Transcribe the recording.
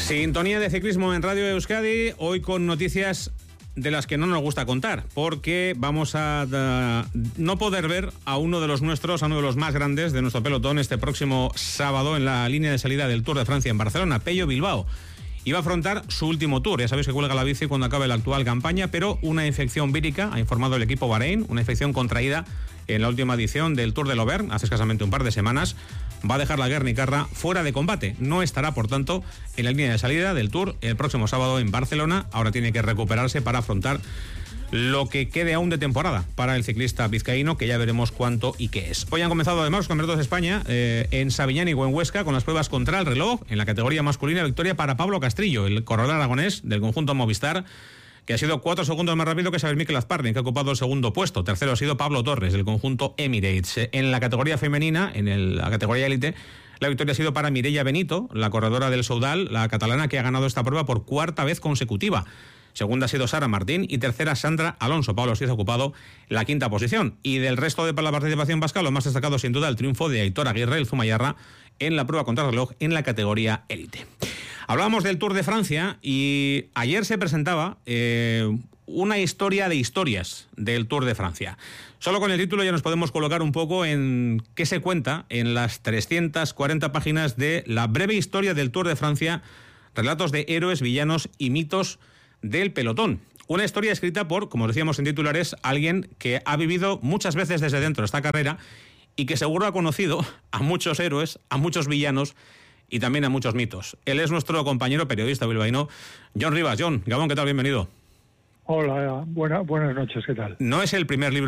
Sintonía de ciclismo en Radio Euskadi, hoy con noticias de las que no nos gusta contar, porque vamos a no poder ver a uno de los nuestros, a uno de los más grandes de nuestro pelotón este próximo sábado en la línea de salida del Tour de Francia en Barcelona, Pello Bilbao. Iba a afrontar su último Tour, ya sabéis que cuelga la bici cuando acabe la actual campaña, pero una infección vírica, ha informado el equipo Bahrein, una infección contraída en la última edición del Tour de l'Auvergne, hace escasamente un par de semanas, va a dejar la Guernicarra fuera de combate. No estará, por tanto, en la línea de salida del Tour el próximo sábado en Barcelona. Ahora tiene que recuperarse para afrontar lo que quede aún de temporada para el ciclista vizcaíno, que ya veremos cuánto y qué es. Hoy han comenzado además los campeonatos de España en Sabiñánigo y en Huesca con las pruebas contra el reloj. En la categoría masculina, victoria para Pablo Castrillo, el corredor aragonés del conjunto Movistar, que ha sido 4 segundos más rápido que Xavier Mikel Azparni, que ha ocupado el segundo puesto. Tercero ha sido Pablo Torres, del conjunto Emirates. En la categoría femenina, la categoría élite, la victoria ha sido para Mireia Benito, la corredora del Soudal, la catalana, que ha ganado esta prueba por cuarta vez consecutiva. Segunda ha sido Sara Martín y tercera Sandra Alonso. Pablo sí ha ocupado la quinta posición. Y del resto de la participación vasca, lo más destacado sin duda el triunfo de Aitor Aguirre, el Zumayarra, en la prueba contrarreloj en la categoría élite. Hablábamos del Tour de Francia y ayer se presentaba una historia de historias del Tour de Francia. Solo con el título ya nos podemos colocar un poco en qué se cuenta en las 340 páginas de la breve historia del Tour de Francia, relatos de héroes, villanos y mitos del pelotón. Una historia escrita por, como decíamos en titulares, alguien que ha vivido muchas veces desde dentro esta carrera y que seguro ha conocido a muchos héroes, a muchos villanos y también a muchos mitos. Él es nuestro compañero periodista bilbaíno, Jon Rivas. Jon, Gabón, ¿qué tal? Bienvenido. Hola, buenas noches, ¿qué tal? No es el primer libro